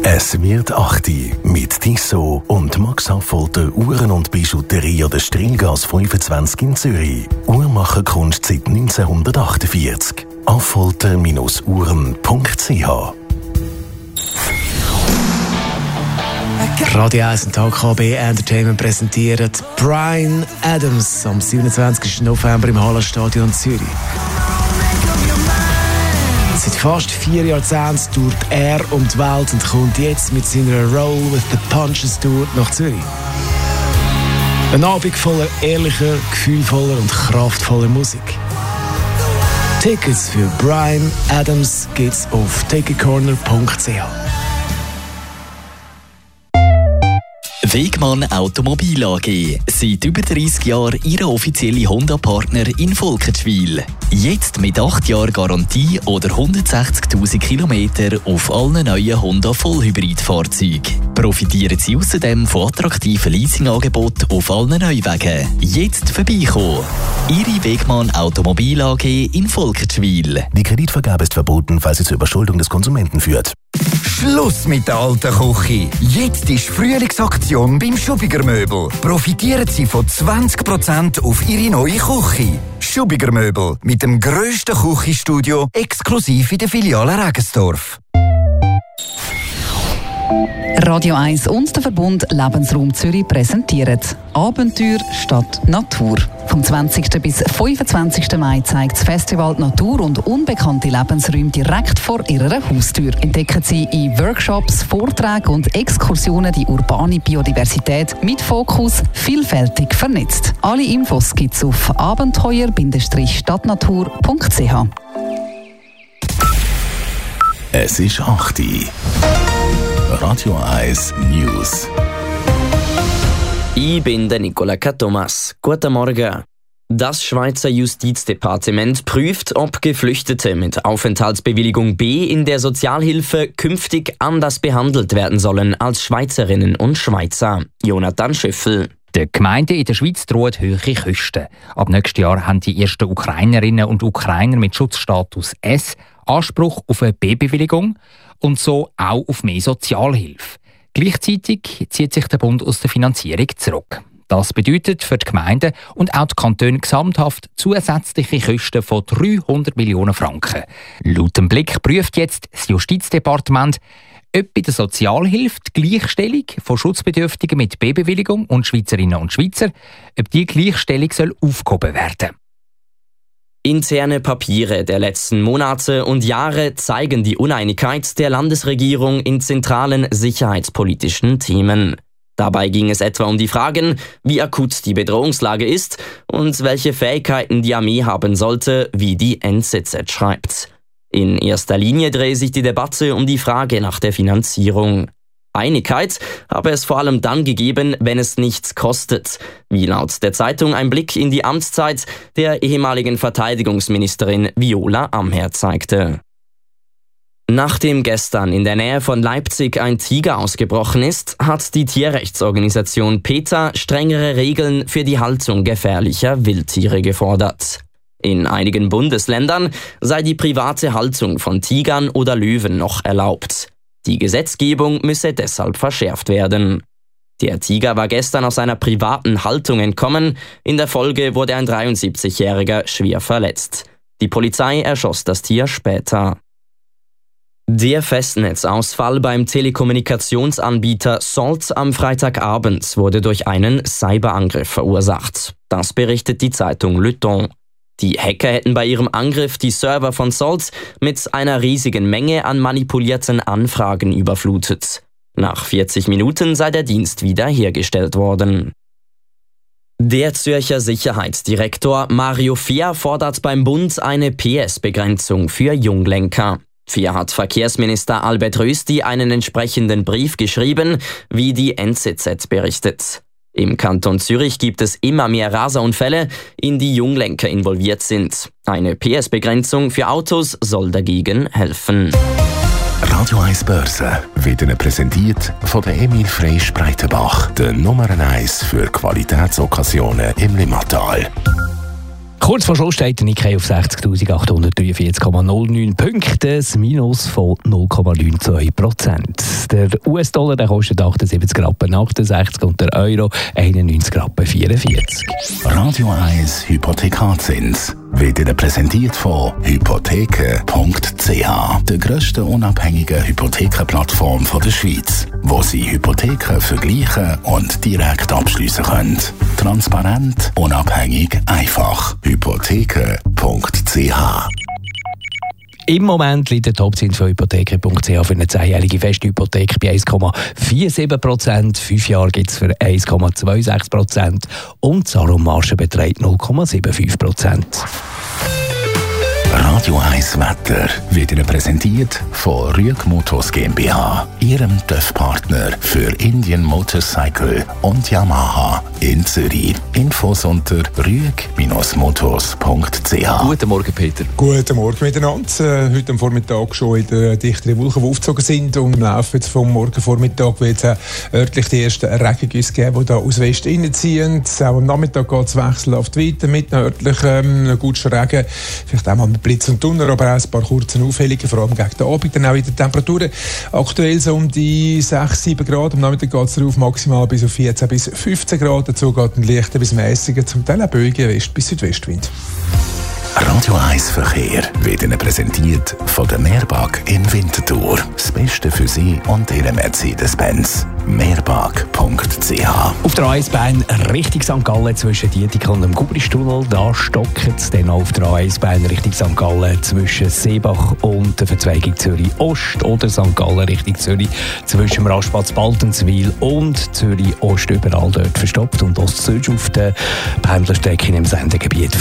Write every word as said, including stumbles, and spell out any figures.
Es wird acht mit Tissot und Max Affolter Uhren und Bijouterie an der Strilgasse fünfundzwanzig in Zürich. Uhrmacherkunst seit neunzehnhundertachtundvierzig. affolter Bindestrich uhren Punkt c h. Radio eins und H K B Entertainment präsentiert Bryan Adams am siebenundzwanzigsten November im Hallenstadion Zürich. Seit fast vier Jahrzehnten tourt er um die Welt und kommt jetzt mit seiner Roll with the Punches Tour nach Zürich. Ein Abend voller ehrlicher, gefühlvoller und kraftvoller Musik. Tickets für Bryan Adams gibt's auf ticketcorner Punkt c h. Wegmann Automobil A G. Seit über dreissig Jahren Ihr offizieller Honda-Partner in Volkertschwil. Jetzt mit acht Jahren Garantie oder hundertsechzigtausend Kilometer auf allen neuen Honda Vollhybrid-Fahrzeugen. Profitieren Sie außerdem von attraktiven Leasingangeboten auf allen Neuwagen. Jetzt vorbeikommen. Ihre Wegmann Automobil A G in Volkertschwil. Die Kreditvergabe ist verboten, falls sie zur Überschuldung des Konsumenten führt. Schluss mit der alten Küche. Jetzt ist Frühlingsaktion beim Schubiger Möbel. Profitieren Sie von zwanzig Prozent auf Ihre neue Küche. Schubiger Möbel mit dem grössten Küchenstudio exklusiv in der Filiale Regensdorf. Radio eins und der Verbund Lebensraum Zürich präsentieren Abenteuer statt Natur. Vom zwanzigsten bis fünfundzwanzigsten Mai zeigt das Festival Natur und unbekannte Lebensräume direkt vor ihrer Haustür. Entdecken Sie in Workshops, Vorträgen und Exkursionen die urbane Biodiversität mit Fokus vielfältig vernetzt. Alle Infos gibt es auf abenteuer Bindestrich stadtnatur Punkt c h. Es ist acht Uhr. Radio eins News. Ich bin der Nicola Thomas. Guten Morgen. Das Schweizer Justizdepartement prüft, ob Geflüchtete mit Aufenthaltsbewilligung B in der Sozialhilfe künftig anders behandelt werden sollen als Schweizerinnen und Schweizer. Jonathan Schöffel. Den Gemeinden in der Schweiz drohen hohe Kosten. Ab nächstes Jahr haben die ersten Ukrainerinnen und Ukrainer mit Schutzstatus S Anspruch auf eine B-Bewilligung und so auch auf mehr Sozialhilfe. Gleichzeitig zieht sich der Bund aus der Finanzierung zurück. Das bedeutet für die Gemeinden und auch die Kantone gesamthaft zusätzliche Kosten von dreihundert Millionen Franken. Laut dem Blick prüft jetzt das Justizdepartement, ob bei der Sozialhilfe die Gleichstellung von Schutzbedürftigen mit B-Bewilligung und Schweizerinnen und Schweizer, ob die Gleichstellung soll aufgehoben werden. Interne Papiere der letzten Monate und Jahre zeigen die Uneinigkeit der Landesregierung in zentralen sicherheitspolitischen Themen. Dabei ging es etwa um die Fragen, wie akut die Bedrohungslage ist und welche Fähigkeiten die Armee haben sollte, wie die N Z Z schreibt. In erster Linie drehe sich die Debatte um die Frage nach der Finanzierung. Einigkeit habe es vor allem dann gegeben, wenn es nichts kostet, wie laut der Zeitung ein Blick in die Amtszeit der ehemaligen Verteidigungsministerin Viola Amherd zeigte. Nachdem gestern in der Nähe von Leipzig ein Tiger ausgebrochen ist, hat die Tierrechtsorganisation PETA strengere Regeln für die Haltung gefährlicher Wildtiere gefordert. In einigen Bundesländern sei die private Haltung von Tigern oder Löwen noch erlaubt. Die Gesetzgebung müsse deshalb verschärft werden. Der Tiger war gestern aus einer privaten Haltung entkommen. In der Folge wurde ein dreiundsiebzigjähriger schwer verletzt. Die Polizei erschoss das Tier später. Der Festnetzausfall beim Telekommunikationsanbieter Salt am Freitagabend wurde durch einen Cyberangriff verursacht. Das berichtet die Zeitung Le Temps. Die Hacker hätten bei ihrem Angriff die Server von Salt mit einer riesigen Menge an manipulierten Anfragen überflutet. Nach vierzig Minuten sei der Dienst wiederhergestellt worden. Der Zürcher Sicherheitsdirektor Mario Fehr fordert beim Bund eine P S-Begrenzung für Junglenker. Fehr hat Verkehrsminister Albert Rösti einen entsprechenden Brief geschrieben, wie die N Z Z berichtet. Im Kanton Zürich gibt es immer mehr Raserunfälle, in die Junglenker involviert sind. Eine P S-Begrenzung für Autos soll dagegen helfen. Radio eins Börse wird Ihnen präsentiert von der Emil Freysch Breitenbach, der Nummer eins für Qualitätsokkasionen im Limmatal. Kurz vor Schluss steht der Nikkei auf sechzigtausendachthundertdreiundvierzig Komma null neun Punkte, ein Minus von null Komma neunundzwanzig Prozent. Der U S-Dollar der kostet achtundsiebzig Rappen achtundsechzig und der Euro einundneunzig Rappen vierundvierzig. Radio eins Hypothekarzins wird Ihnen präsentiert von hypotheken punkt c h, der grössten unabhängigen Hypothekenplattform der Schweiz, wo Sie Hypotheken vergleichen und direkt abschliessen können. Transparent, unabhängig, einfach. hypotheken punkt c h. Im Moment liegt der Topzins von hypotheken punkt c h für eine zehnjährige feste Hypothek bei eins Komma siebenundvierzig Prozent. Fünf Jahre gibt es für eins Komma sechsundzwanzig Prozent und die Zahlungsmarge beträgt null Komma fünfundsiebzig Prozent. Radio eins Wetter wird Ihnen präsentiert von Rüeg Motors GmbH, Ihrem T Ö F-Partner für Indian Motorcycle und Yamaha in Zürich. Infos unter rüeg Motors punkt c h. Guten Morgen, Peter. Guten Morgen miteinander. Heute am Vormittag schon in der dichteren Wolken, die aufgezogen sind. Und im Laufe vom Morgenvormittag wird es örtlich die ersten Regengüsse geben, die da aus West reinziehen. Auch am Nachmittag geht es wechselhaft weiter mit örtlich ähm, gut Regen. Vielleicht auch mal mit Blitz und Donner, aber auch ein paar kurze Aufhellungen, vor allem gegen den Abend. Dann auch in den Temperaturen. Aktuell so um die sechs, sieben Grad. Am Nachmittag geht es darauf maximal bis auf vierzehn bis fünfzehn Grad. Dazu geht ein leichter bis mäßiger, zum Teil auch böiger West- bis Südwestwind. Radio eins Verkehr wird Ihnen präsentiert von der Meerbag in Winterthur. Das Beste für Sie und Ihren Mercedes-Benz. meerbag punkt c h. Auf der A eins Bahn Richtung Sankt Gallen zwischen Dietik und dem Gubristunnel, da stockt es. Dann auf der A eins Bahn Richtung Sankt Gallen zwischen Seebach und der Verzweigung Zürich Ost oder Sankt Gallen Richtung Zürich zwischen dem Rastplatz Baltenswil und Zürich Ost, überall dort verstopft und Ost-Süd auf der Pendlerstrecke im Sendegebiet.